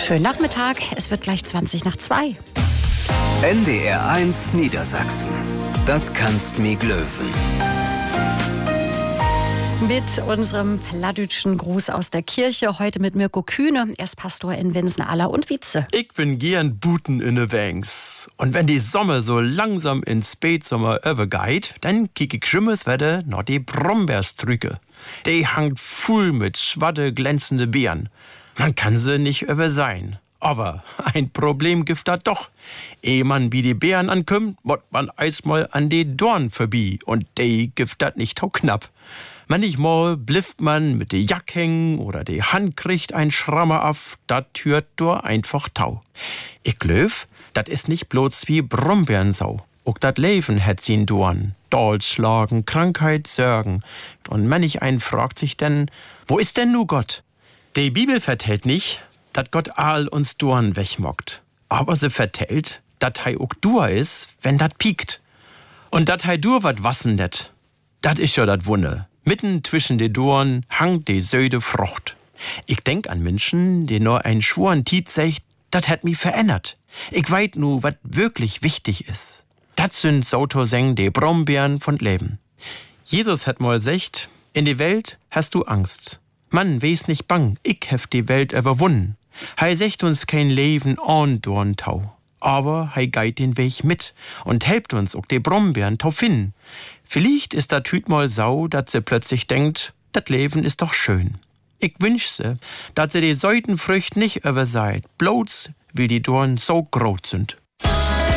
Schönen Nachmittag, es wird gleich 2:20. NDR1 Niedersachsen. Das kannst mi glöwen. Mit unserem plattdütschen Gruß aus der Kirche. Heute mit Mirko Kühne. Er ist Pastor in Winsen-Aller und Wietze. Ich bin gern Buten in de Wengs. Und wenn die Sommer so langsam in Spätsommer übergeht, dann kiek ich schimmes Wetter noch die Brombeerstrücke. Die hangt voll mit schwadde, glänzende Beeren. Man kann sie nicht übersehen. Aber ein Problem gibt da doch. Ehe man wie die Beeren ankommt, wird man erstmal an die Dorn vorbei. Und die gibt dat nicht so knapp. Manchmal blifft man mit de Jack hängen oder die Hand kriegt ein Schrammer auf, dat hört nur einfach tau. Ich glaub, dat is nicht bloß wie Brombeerensau. Auch dat Leben hat sie in Dorn. Dolzschlagen, Krankheit, Sorgen. Und manch ein fragt sich denn, wo ist denn nu Gott? Die Bibel vertellt nicht, dat Gott all uns Dorn wegmockt. Aber sie vertellt, dat hei auch dur is, wenn dat piekt. Und dat hei dur wat wassen net. Dat is ja dat Wunde. Mitten zwischen de Dorn hangt de söde Frucht. Ich denk an Menschen, die nur ein schworen Tiet secht, dat hat mi verändert. Ich weit nu, wat wirklich wichtig is. Dat sind Sautoseng de Brombeeren von Leben. Jesus hat mal secht, in die Welt hast du Angst. Mann, wes nicht bang, ich hef die Welt überwunden. Hei secht uns kein Leben on Dorntau. Aber hei geit den Weg mit und helpt uns auch de Brombeeren tau finden. Vielleicht ist dat Hüt mal sau, dat se plötzlich denkt, dat Leben ist doch schön. Ich wünsch se, dat se die Säutenfrücht nicht überseid, bloß weil die Dorn so groß sind.